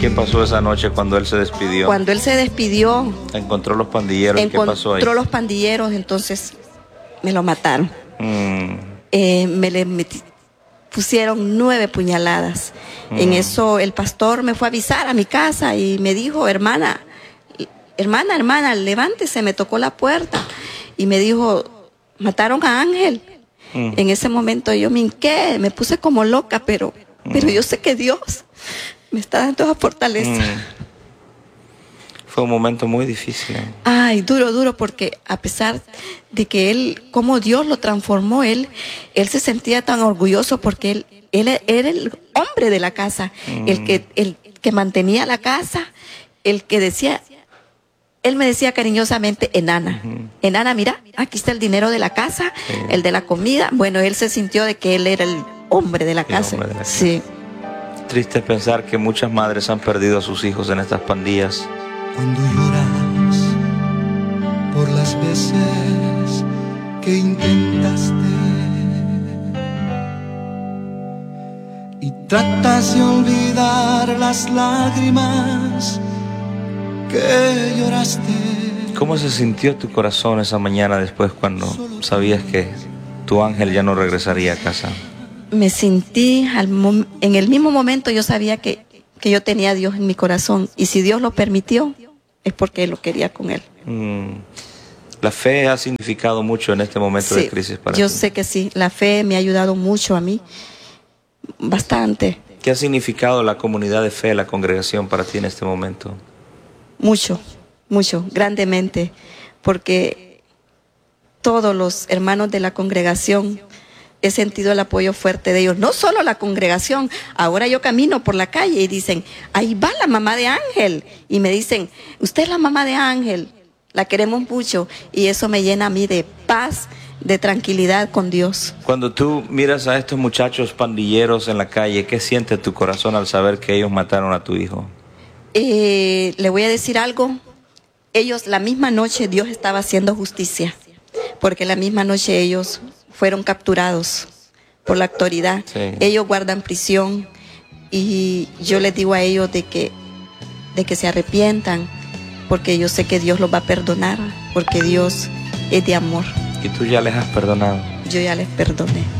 ¿Qué pasó esa noche cuando él se despidió? Cuando él se despidió, Encontró los pandilleros. ¿Qué pasó ahí? encontró los pandilleros, entonces me lo mataron. Pusieron 9 puñaladas. En eso el pastor me fue a avisar a mi casa y me dijo, hermana, levántese. Me tocó la puerta y me dijo, mataron a Ángel. En ese momento yo me hinqué, me puse como loca, pero yo sé que Dios me está dando esa fortaleza. Fue un momento muy difícil. Ay, duro, porque a pesar de que él, como Dios lo transformó, él se sentía tan orgulloso porque él era el hombre de la casa, el que mantenía la casa, el que decía, él me decía cariñosamente, enana, mira, aquí está el dinero de la casa, el de la comida. Bueno, él se sintió de que él era el hombre de la casa. Sí. Triste pensar que muchas madres han perdido a sus hijos en estas pandillas. Cuando lloras por las veces que intentaste y tratas de olvidar las lágrimas que lloraste. ¿Cómo se sintió tu corazón esa mañana después cuando sabías que tu Ángel ya no regresaría a casa? Me sentí, en el mismo momento yo sabía que yo tenía a Dios en mi corazón, y si Dios lo permitió, es porque Él lo quería con Él. La fe ha significado mucho en este momento de crisis para ti. Yo sé que sí, la fe me ha ayudado mucho a mí, bastante. ¿Qué ha significado la comunidad de fe, la congregación para ti en este momento? Mucho, grandemente, porque todos los hermanos de la congregación, he sentido el apoyo fuerte de ellos, no solo la congregación. Ahora yo camino por la calle y dicen, ahí va la mamá de Ángel, y me dicen, usted es la mamá de Ángel, la queremos mucho, y eso me llena a mí de paz, de tranquilidad con Dios. Cuando tú miras a estos muchachos pandilleros en la calle, ¿qué siente tu corazón al saber que ellos mataron a tu hijo? Le voy a decir algo, ellos la misma noche Dios estaba haciendo justicia, porque la misma noche ellos fueron capturados por la autoridad. Sí. Ellos guardan prisión, y yo les digo a ellos de que se arrepientan, porque yo sé que Dios los va a perdonar, porque Dios es de amor. ¿Y tú ya les has perdonado? Yo ya les perdoné.